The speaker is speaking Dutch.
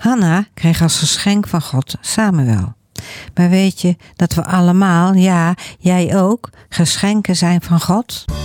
Hanna kreeg als geschenk van God Samuel. Maar weet je dat we allemaal, ja, jij ook, geschenken zijn van God?